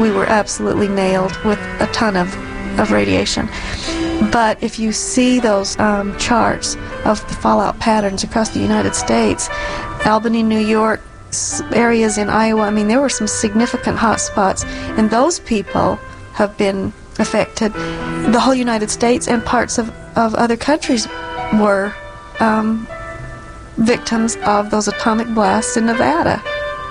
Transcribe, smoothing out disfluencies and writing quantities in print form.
we were absolutely nailed with a ton of radiation. But if you see those charts of the fallout patterns across the United States, Albany, New York, areas in Iowa, I mean, there were some significant hot spots, and those people have been affected. The whole United States and parts of other countries were victims of those atomic blasts in Nevada.